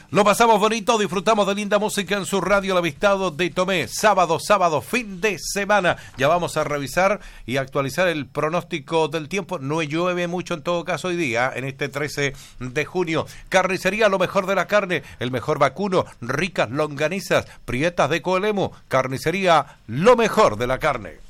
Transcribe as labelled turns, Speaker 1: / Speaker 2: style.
Speaker 1: Lo pasamos bonito, disfrutamos de linda música en su radio El Avistado de Tomé. Sábado, fin de semana. Ya vamos a revisar y actualizar el pronóstico del tiempo. No llueve mucho en todo caso hoy día, en este 13 de junio. Carnicería, lo mejor de la carne, el mejor vacuno, ricas longanizas, prietas de Coelemu. Carnicería, lo mejor de la carne.